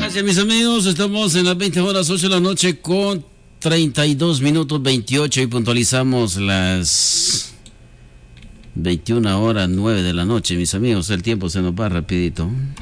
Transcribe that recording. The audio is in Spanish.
Gracias, mis amigos. Estamos en las 20 horas, 8 de la noche con 32 minutos 28 y puntualizamos las 21 horas 9 de la noche, mis amigos. El tiempo se nos va rapidito.